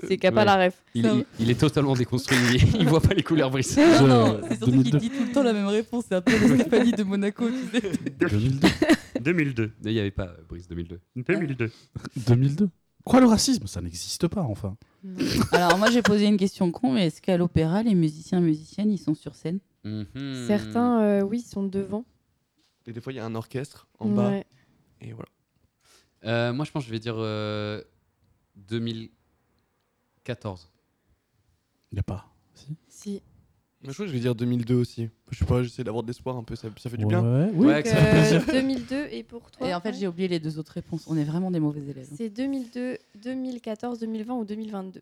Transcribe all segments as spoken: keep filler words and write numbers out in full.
c'est qu'il n'y a pas la ref. Il, il, il est totalement déconstruit, il, il voit pas les couleurs, Brice. Non, non, c'est surtout qu'il dit tout le temps la même réponse. C'est un peu le Stéphanie de Monaco, tu sais. deux mille deux. deux mille deux. Il n'y avait pas euh, Brice deux mille deux. deux mille deux. deux mille deux. Quoi, le racisme? Ça n'existe pas, enfin. Alors, moi, j'ai posé une question con, mais est-ce qu'à l'opéra, les musiciens et musiciennes, ils sont sur scène? Mm-hmm. Certains, euh, oui, sont devant. Et des fois, il y a un orchestre en bas. Ouais. Et voilà. Euh, moi, je pense que je vais dire euh, deux mille quatorze. Il n'y a pas. Si. Si. Mais je crois que je vais dire deux mille deux aussi. Je sais pas, j'essaie d'avoir de l'espoir un peu, ça, ça fait du Ouais, bien. ouais, oui. Ouais, Donc, ça fait euh, plaisir. deux mille deux et pour toi Et en fait, ouais. j'ai oublié les deux autres réponses. On est vraiment des mauvais élèves. C'est deux mille deux, deux mille quatorze, deux mille vingt ou deux mille vingt-deux.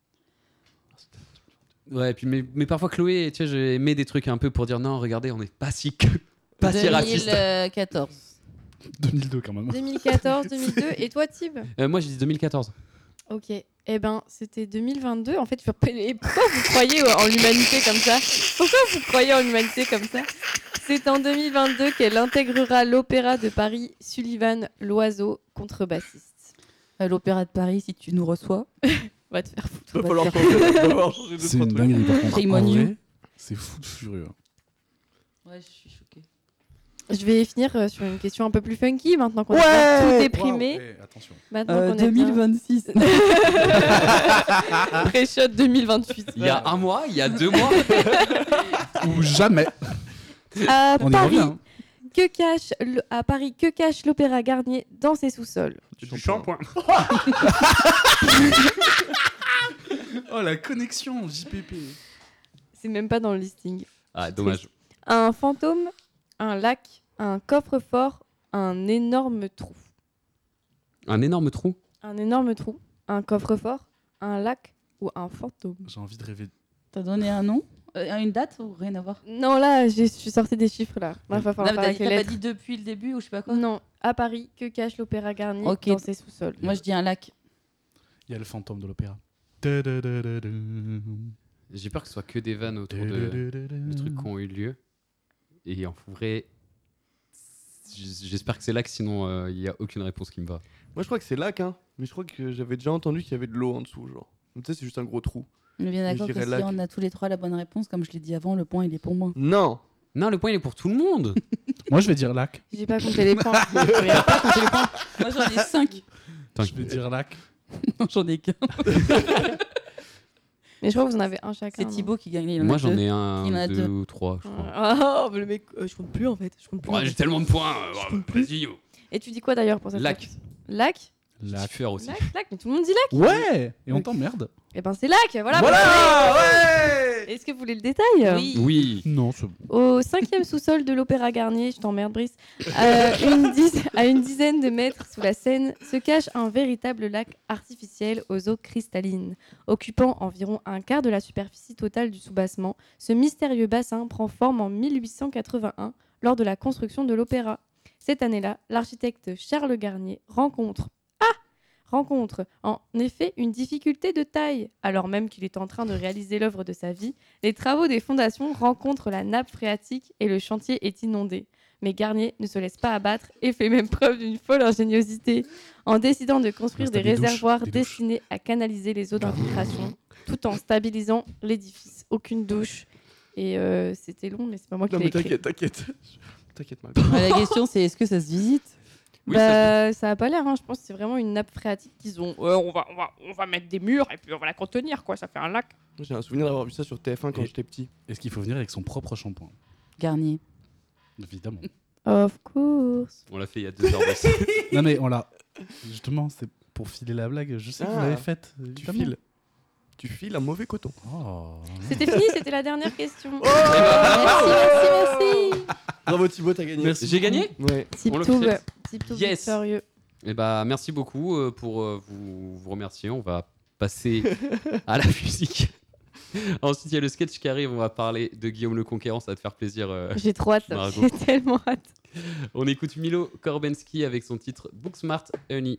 Ouais, puis mais, mais parfois Chloé, tu sais, j'ai aimé des trucs un peu pour dire non, regardez, on n'est pas si que, pas si raciste. deux mille quatorze. deux mille deux quand même. deux mille quatorze, deux mille deux et toi Tib? Euh, moi, j'ai dit deux mille quatorze. Ok. Eh ben, c'était deux mille vingt-deux. En fait, je... et pourquoi vous croyez en l'humanité comme ça? Pourquoi vous croyez en l'humanité comme ça? C'est en deux mille vingt-deux qu'elle intégrera l'Opéra de Paris Sullivan Loiseau, contrebassiste. À l'Opéra de Paris, si tu nous reçois. Va te faire foutre. Va va falloir te faire changer, va falloir changer deux, C'est trois une trucs. dinguerie par contre. Shame En on you. vrai, c'est fou de furieux. Ouais, je suis choquée. Je vais finir euh, sur une question un peu plus funky maintenant qu'on a bien tout déprimé. Wow, ok, attention. Maintenant Euh, qu'on est deux mille vingt-six. pré-shot deux mille vingt-huit. Il y a un mois, il y a deux mois. Ou jamais. À On y Paris, revient. hein. que cache le- à Paris, que cache l'Opéra Garnier dans ses sous-sols? Du shampoing. Oh, la connexion J P P. C'est même pas dans le listing. Ah, dommage. Un fantôme, un lac, un coffre-fort, un énorme trou. Un énorme trou. Un énorme trou, un coffre-fort, un lac ou un fantôme. J'ai envie de rêver. T'as donné un nom euh, Une date ou rien à voir? Non, là, j'ai- je suis sortie des chiffres là. Il va Non, falloir mais faire t'as avec dit- les t'as pas lettres. dit depuis le début ou je sais pas quoi? Non, à Paris, que cache l'Opéra Garnier Ok. dans ses sous-sols? Moi, je dis un lac. Il y a le fantôme de l'opéra. Da-da-da-da-da. J'ai peur que ce soit que des vannes autour de, de trucs qui ont eu lieu. Et en vrai, j- j'espère que c'est là que sinon il n'y a aucune réponse qui me va. Moi, je crois que c'est lac, hein. Mais je crois que j'avais déjà entendu qu'il y avait de l'eau en dessous, genre. Donc, tu sais, c'est juste un gros trou. On est bien Mais d'accord je que dirais si lac. on a tous les trois la bonne réponse, comme je l'ai dit avant, le point il est pour moi. Non. Non, le point il est pour tout le monde. Moi, je vais dire lac. J'ai pas compté les points. Moi j'en ai cinq. Je vais dire lac. Non, j'en ai qu'un. Mais je crois que vous en avez un chacun. C'est non Thibaut qui gagne. Il en a Moi j'en deux. ai un, Il en a deux deux. ou trois, je crois. Ah, mais le mec, euh, je compte plus en fait. Je compte plus. Ouais, j'ai tellement de points. euh, Vas-y. oh. Et tu dis quoi d'ailleurs pour cette Lac. question? Lac. Lac. Diffère aussi. Lac, lac, mais tout le monde dit lac. Ouais. Et on Ok. t'emmerde. Eh ben c'est lac, voilà. Voilà. Ouais. Est-ce que vous voulez le détail? Oui. Oui. Non, c'est bon. Au cinquième sous-sol de l'Opéra Garnier, je t'emmerde Brice, euh, une diz- à une dizaine de mètres sous la Seine, se cache un véritable lac artificiel aux eaux cristallines. Occupant environ un quart de la superficie totale du soubassement, ce mystérieux bassin prend forme en mille huit cent quatre-vingt-un lors de la construction de l'opéra. Cette année-là, l'architecte Charles Garnier rencontre rencontre en effet une difficulté de taille. Alors même qu'il est en train de réaliser l'œuvre de sa vie, les travaux des fondations rencontrent la nappe phréatique et le chantier est inondé. Mais Garnier ne se laisse pas abattre et fait même preuve d'une folle ingéniosité en décidant de construire des Installer des douches, réservoirs des douches. destinés à canaliser les eaux d'infiltration tout en stabilisant l'édifice. Aucune douche. Et euh, c'était long, mais c'est pas moi qui Non, l'ai mais écrit. t'inquiète, t'inquiète. T'inquiète, mal. Ouais, la question c'est est-ce que ça se visite? Oui, Bah, ça a pas l'air, hein. Je pense que c'est vraiment une nappe phréatique qu'ils ont. Ouais, on, va, on, va, on va mettre des murs et puis on va la contenir, quoi. Ça fait un lac. J'ai un souvenir d'avoir vu ça sur T F un quand Et- j'étais petit. Est-ce qu'il faut venir avec son propre shampoing? Garnier. Évidemment. Of course. On l'a fait il y a deux heures. Brice. Non, mais on l'a. Justement, c'est pour filer la blague. Je sais que vous Ah, l'avez faite. Tu évidemment. files. Tu files un mauvais coton. Oh. C'était fini, c'était la dernière question. Oh merci, merci, merci. Bravo Thibaut, t'as gagné. Merci. J'ai gagné. Ouais. On le Tiptoub, fait. Tiptoub Yes. victorieux. Eh bah, merci beaucoup euh, pour euh, vous, vous remercier. On va passer à la musique. Ensuite, il y a le sketch qui arrive. On va parler de Guillaume le Conquérant. Ça va te faire plaisir. euh. J'ai trop hâte, Margot. j'ai tellement hâte. On écoute Milo Korbensky avec son titre Booksmart Honey.